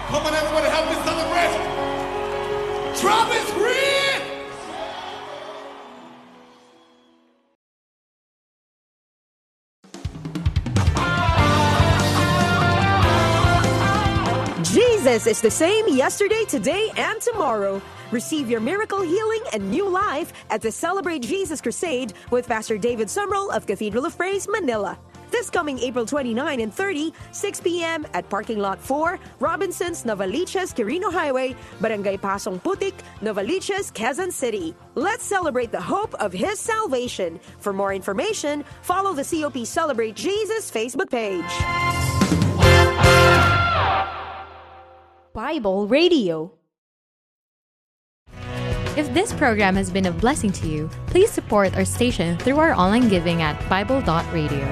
Come on, everybody, help me celebrate. Travis Reed! Jesus is the same yesterday, today, and tomorrow. Receive your miracle healing and new life at the Celebrate Jesus Crusade with Pastor David Sumrall of Cathedral of Praise, Manila. This coming April 29 and 30, 6 p.m. at Parking Lot 4, Robinsons, Novaliches, Quirino Highway, Barangay Pasong Putik, Novaliches, Quezon City. Let's celebrate the hope of His salvation. For more information, follow the COP Celebrate Jesus Facebook page. Bible Radio. If this program has been a blessing to you, please support our station through our online giving at Bible.radio.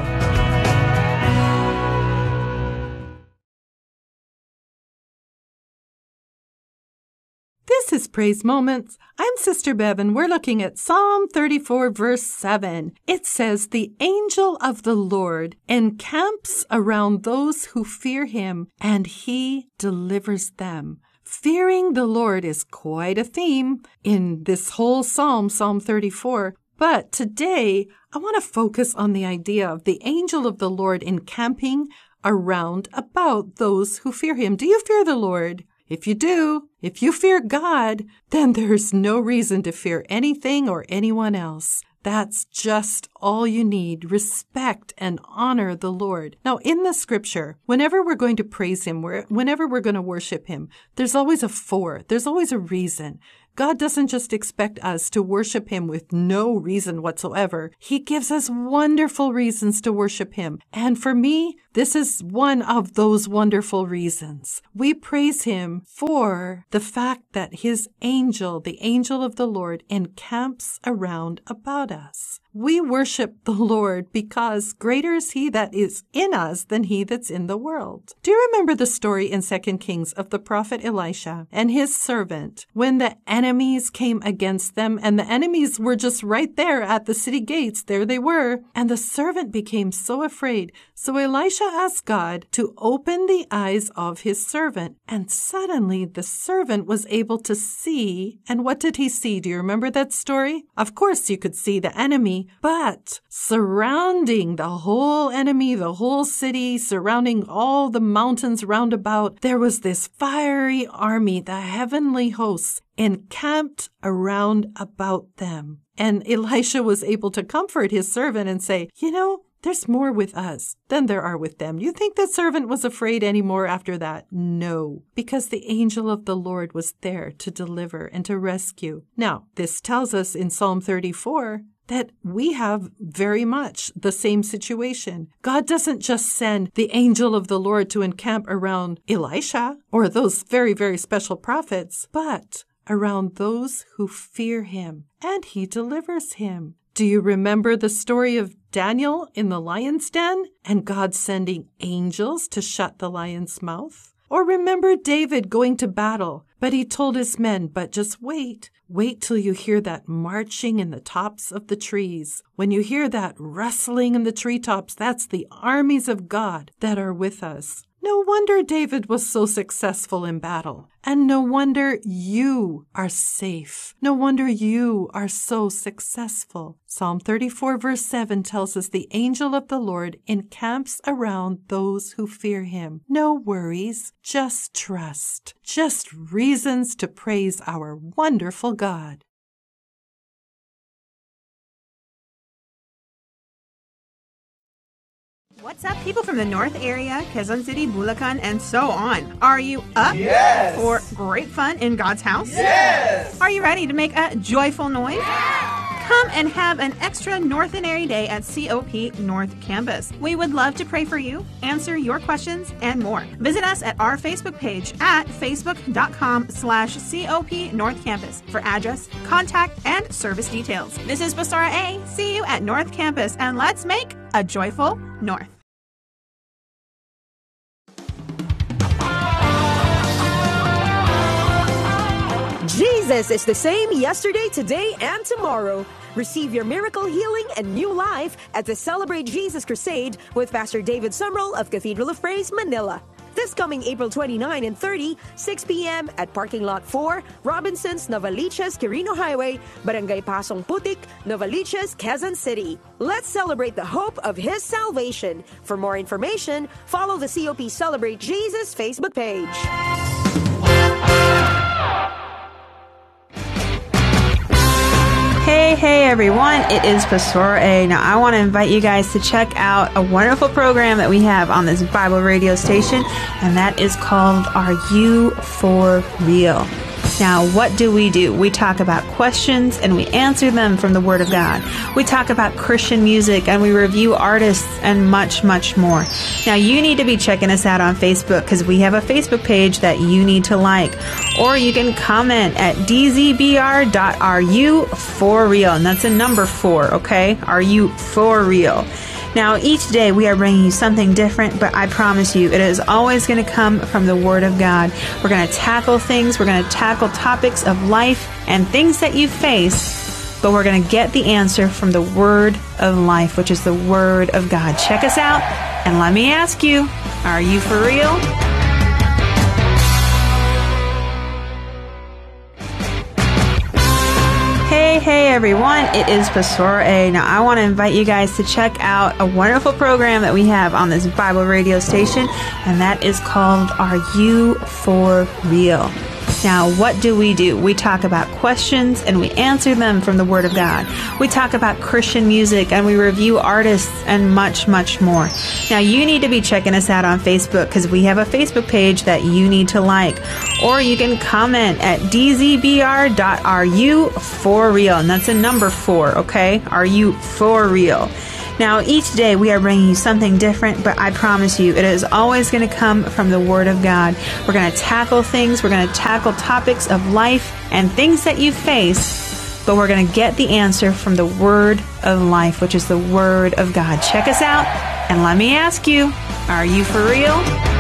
This is Praise Moments. I'm Sister Bev, and we're looking at Psalm 34, verse 7. It says, "The angel of the Lord encamps around those who fear him, and he delivers them." Fearing the Lord is quite a theme in this whole psalm, Psalm 34. But today, I want to focus on the idea of the angel of the Lord encamping around about those who fear him. Do you fear the Lord? If you do, if you fear God, then there's no reason to fear anything or anyone else. That's just all you need. Respect and honor the Lord. Now, in the scripture, whenever we're going to praise him, whenever we're going to worship him, there's always a for. There's always a reason. God doesn't just expect us to worship him with no reason whatsoever. He gives us wonderful reasons to worship him. And for me, this is one of those wonderful reasons. We praise him for the fact that his angel, the angel of the Lord, encamps around about us. We worship the Lord because greater is he that is in us than he that's in the world. Do you remember the story in 2 Kings of the prophet Elisha and his servant when the enemies came against them, and the enemies were just right there at the city gates? There they were. And the servant became so afraid. So Elisha asked God to open the eyes of his servant. And suddenly the servant was able to see. And what did he see? Do you remember that story? Of course you could see the enemy, but surrounding the whole enemy, the whole city, surrounding all the mountains round about, there was this fiery army, the heavenly hosts, encamped around about them. And Elisha was able to comfort his servant and say, there's more with us than there are with them. You think the servant was afraid anymore after that? No, because the angel of the Lord was there to deliver and to rescue. Now, this tells us in Psalm 34 that we have very much the same situation. God doesn't just send the angel of the Lord to encamp around Elisha or those very, very special prophets, but around those who fear him, and he delivers him. Do you remember the story of Daniel in the lion's den and God sending angels to shut the lion's mouth? Or remember David going to battle, but he told his men, but just wait till you hear that marching in the tops of the trees. When you hear that rustling in the treetops, that's the armies of God that are with us. No wonder David was so successful in battle. And no wonder you are safe. No wonder you are so successful. Psalm 34 verse 7 tells us the angel of the Lord encamps around those who fear him. No worries, just trust. Just reasons to praise our wonderful God. What's up, people from the North area, Quezon City, Bulacan, and so on? Are you up Yes! for great fun in God's house? Yes! Are you ready to make a joyful noise? Yes! Come and have an extra Northern Day at COP North Campus. We would love to pray for you, answer your questions, and more. Visit us at our Facebook page at facebook.com/COP North Campus for address, contact, and service details. This is Basara A. See you at North Campus, and let's make a joyful North. Jesus is the same yesterday, today, and tomorrow. Receive your miracle healing and new life at the Celebrate Jesus Crusade with Pastor David Sumrall of Cathedral of Praise, Manila. this coming April 29 and 30, 6 p.m. at Parking Lot 4, Robinson's, Novaliches, Quirino Highway, Barangay Pasong Putik, Novaliches, Quezon City. Let's celebrate the hope of His salvation. For more information, follow the COP Celebrate Jesus Facebook page. Hey everyone, it is Pastor A. Now I want to invite you guys to check out a wonderful program that we have on this Bible radio station, and that is called Are You For Real? Now, what do? We talk about questions and we answer them from the Word of God. We talk about Christian music and we review artists and much, much more. Now, you need to be checking us out on Facebook because we have a Facebook page that you need to like. Or you can comment at dzbr.ruforreal. And that's a number 4, okay? Are you for real? Now, each day we are bringing you something different, but I promise you, it is always going to come from the Word of God. We're going to tackle things, we're going to tackle topics of life and things that you face, but we're going to get the answer from the Word of life, which is the Word of God. Check us out, and let me ask you, are you for real? Hey everyone, it is Pastor A. Now I want to invite you guys to check out a wonderful program that we have on this Bible radio station, and that is called Are You For Real? Now, what do? We talk about questions and we answer them from the Word of God. We talk about Christian music and we review artists and much, much more. Now, you need to be checking us out on Facebook because we have a Facebook page that you need to like. Or you can comment at dzbr.ruforreal. And that's a number 4, okay? Are you for real? Now, each day we are bringing you something different, but I promise you, it is always going to come from the Word of God. We're going to tackle things, we're going to tackle topics of life and things that you face, but we're going to get the answer from the Word of life, which is the Word of God. Check us out, and let me ask you, are you for real?